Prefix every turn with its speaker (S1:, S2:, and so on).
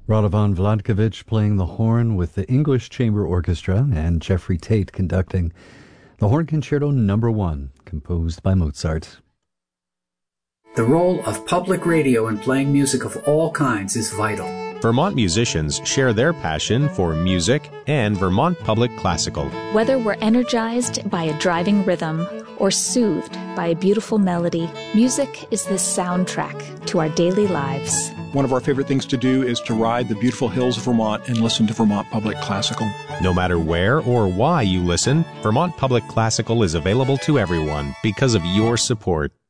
S1: Radovan Vladkovich playing the horn with the English Chamber Orchestra and Jeffrey Tate conducting the Horn Concerto No. 1, composed by Mozart.
S2: The role of public radio in playing music of all kinds is vital.
S3: Vermont musicians share their passion for music and Vermont Public Classical.
S4: Whether we're energized by a driving rhythm or soothed by a beautiful melody, music is the soundtrack to our daily lives.
S5: One of our favorite things to do is to ride the beautiful hills of Vermont and listen to Vermont Public Classical.
S3: No matter where or why you listen, Vermont Public Classical is available to everyone because of your support.